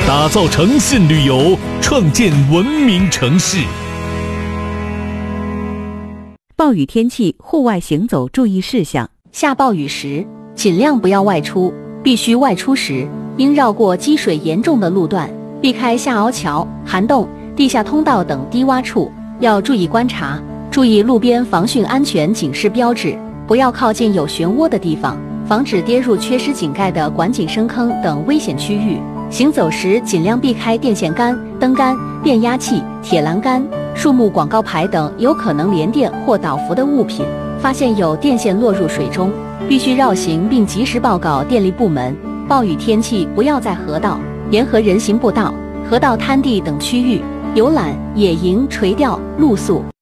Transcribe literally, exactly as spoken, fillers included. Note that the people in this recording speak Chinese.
打造诚信旅游，创建文明城市。 暴雨天气户外行走注意事项： 下暴雨时，尽量不要外出，必须外出时，应绕过积水严重的路段，避开下凹桥、涵洞、地下通道等低洼处。要注意观察，注意路边防汛安全警示标志，不要靠近有漩涡的地方，防止跌入缺失井盖的管井深坑等危险区域。行走时尽量避开电线杆、灯杆、变压器、铁栏杆、树木广告牌等有可能连电或导浮的物品。发现有电线落入水中，必须绕行并及时报告电力部门。暴雨天气不要在河道、沿河人行步道、河道滩地等区域游览、野营、垂钓、露宿。